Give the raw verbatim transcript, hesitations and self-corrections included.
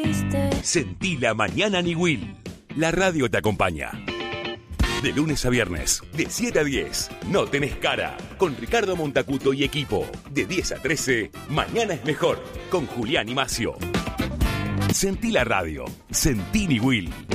triste. Sentí la mañana Niwil. La radio te acompaña. De lunes a viernes, de siete a diez, No Tenés Cara, con Ricardo Montacuto y equipo. De diez a trece, Mañana es Mejor, con Julián y Macio. Sentí la radio. Sentí Niwil.